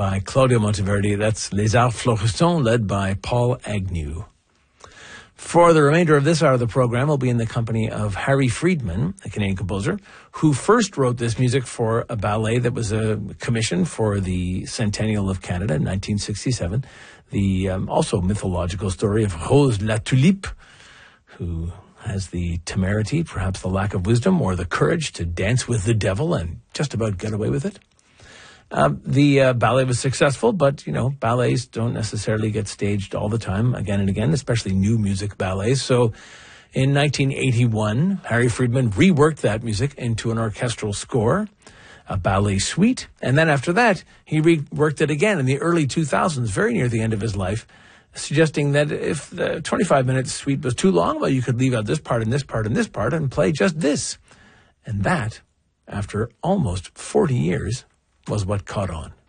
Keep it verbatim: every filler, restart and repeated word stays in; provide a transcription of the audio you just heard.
by Claudio Monteverdi. That's Les Arts Florissants, led by Paul Agnew. For the remainder of this hour of the program, we'll be in the company of Harry Friedman, a Canadian composer, who first wrote this music for a ballet that was a commission for the Centennial of Canada in nineteen sixty-seven. The um, also mythological story of Rose la Tulipe, who has the temerity, perhaps the lack of wisdom, or the courage to dance with the devil and just about get away with it. Uh, the uh, ballet was successful, but, you know, ballets don't necessarily get staged all the time, again and again, especially new music ballets. So in nineteen eighty-one, Harry Friedman reworked that music into an orchestral score, a ballet suite, and then after that, he reworked it again in the early two thousands, very near the end of his life, suggesting that if the twenty-five minute suite was too long, well, you could leave out this part and this part and this part and play just this. And that, after almost forty years, was what caught on.